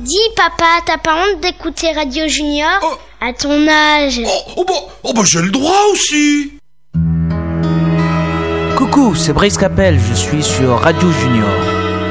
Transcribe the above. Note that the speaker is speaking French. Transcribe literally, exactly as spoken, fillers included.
Dis papa, t'as pas honte d'écouter Radio Junior oh. À ton âge? Oh, oh bah, oh bah j'ai le droit aussi. Coucou, c'est Brice Capel, je suis sur Radio Junior.